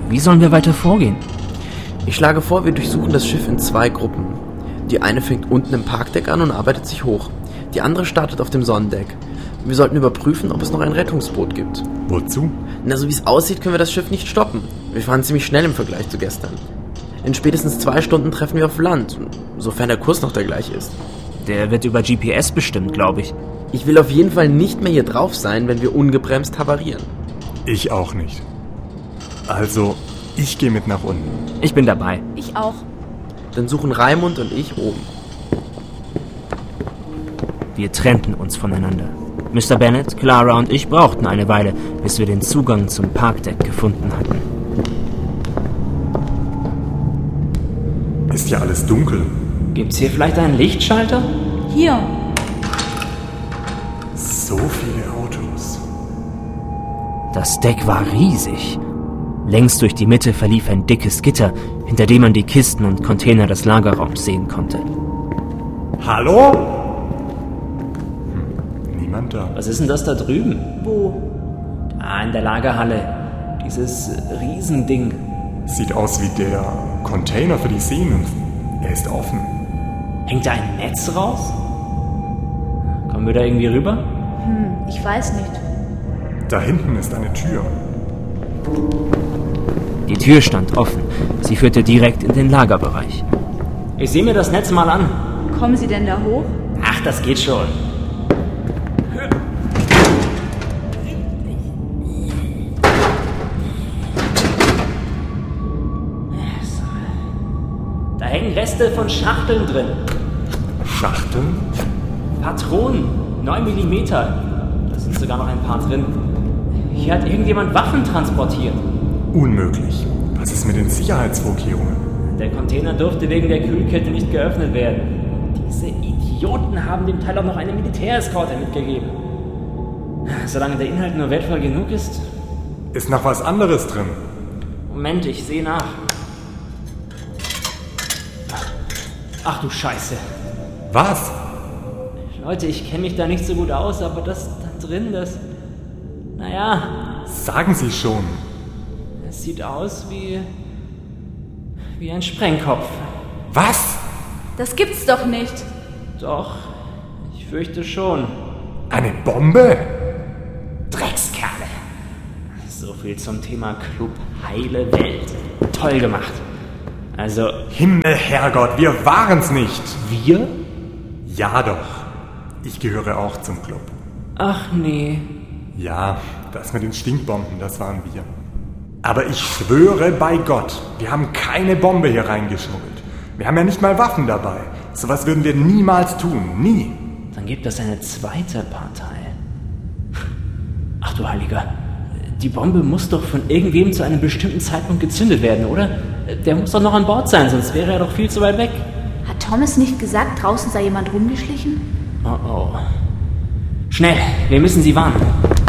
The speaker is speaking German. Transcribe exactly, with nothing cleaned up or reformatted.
Wie sollen wir weiter vorgehen? Ich schlage vor, wir durchsuchen das Schiff in zwei Gruppen. Die eine fängt unten im Parkdeck an und arbeitet sich hoch. Die andere startet auf dem Sonnendeck. Wir sollten überprüfen, ob es noch ein Rettungsboot gibt. Wozu? Na, so wie es aussieht, können wir das Schiff nicht stoppen. Wir fahren ziemlich schnell im Vergleich zu gestern. In spätestens zwei Stunden treffen wir auf Land, sofern der Kurs noch der gleiche ist. Der wird über G P S bestimmt, glaube ich. Ich will auf jeden Fall nicht mehr hier drauf sein, wenn wir ungebremst havarieren. Ich auch nicht. Also, ich gehe mit nach unten. Ich bin dabei. Ich auch. Dann suchen Raimund und ich oben. Wir trennten uns voneinander. Mister Bennet, Clara und ich brauchten eine Weile, bis wir den Zugang zum Parkdeck gefunden hatten. Ist ja alles dunkel. Gibt's hier vielleicht einen Lichtschalter? Hier. So viele Autos. Das Deck war riesig. Längs durch die Mitte verlief ein dickes Gitter, hinter dem man die Kisten und Container des Lagerraums sehen konnte. Hallo? Hm, niemand da. Was ist denn das da drüben? Wo? Da in der Lagerhalle. Dieses Riesending. Sieht aus wie der Container für die Seenymphen. Er ist offen. Hängt da ein Netz raus? Kommen wir da irgendwie rüber? Hm, ich weiß nicht. Da hinten ist eine Tür. Die Tür stand offen. Sie führte direkt in den Lagerbereich. Ich sehe mir das Netz mal an. Kommen Sie denn da hoch? Ach, das geht schon. Da hängen Reste von Schachteln drin. Schachteln? Patronen, neun Millimeter. Da sind sogar noch ein paar drin. Hier hat irgendjemand Waffen transportiert. Unmöglich. Was ist mit den Sicherheitsvorkehrungen? Der Container durfte wegen der Kühlkette nicht geöffnet werden. Diese Idioten haben dem Teil auch noch eine Militäreskorte mitgegeben. Solange der Inhalt nur wertvoll genug ist... Ist noch was anderes drin? Moment, ich sehe nach. Ach du Scheiße. Was? Leute, ich kenne mich da nicht so gut aus, aber das da drin, das... Naja, Sagen Sie schon. es sieht aus wie... wie ein Sprengkopf. Was? Das gibt's doch nicht. Doch, ich fürchte schon. Eine Bombe? Dreckskerle. So viel zum Thema Club Heile Welt. Toll gemacht. Also, Himmel, Herrgott, wir waren's nicht. wir? Ja doch. Ich gehöre auch zum Club. Ach nee. Ja, das mit den Stinkbomben, das waren wir. Aber ich schwöre bei Gott, wir haben keine Bombe hier reingeschmuggelt. Wir haben ja nicht mal Waffen dabei. Sowas würden wir niemals tun. Nie. Dann gibt es eine zweite Partei. Ach du Heiliger. Die Bombe muss doch von irgendwem zu einem bestimmten Zeitpunkt gezündet werden, oder? Der muss doch noch an Bord sein, sonst wäre er doch viel zu weit weg. Hat Thomas nicht gesagt, draußen sei jemand rumgeschlichen? Oh oh. Schnell, wir müssen sie warnen.